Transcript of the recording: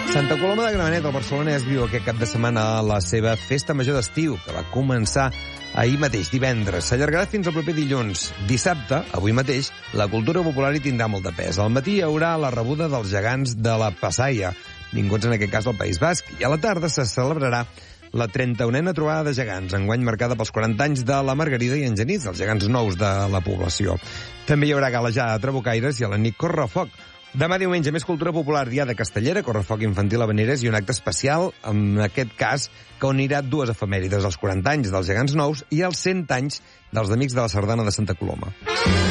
Santa Coloma de Gramenet, el barcelonès, viu aquest cap de setmana la seva festa major d'estiu, que va començar ahir mateix, divendres. S'allargarà fins al proper dilluns. Dissabte, avui mateix, la cultura popular hi tindrà molt de pes. Al matí hi haurà la rebuda dels gegants de la Passaia, vinguts en aquest cas al País Basc, i a la tarda se celebrarà la 31a trobada de gegants, enguany marcada pels 40 anys de la Margarida i en Genís, els gegants nous de la població. També hi haurà galejada de trabucaires i a la nit correfoc. Demà diumenge, més cultura popular, diada castellera, correfoc infantil a Vaneres i un acte especial, en aquest cas, que unirà dues efemèrides, els 40 anys dels gegants nous i els 100 anys dels amics de la sardana de Santa Coloma.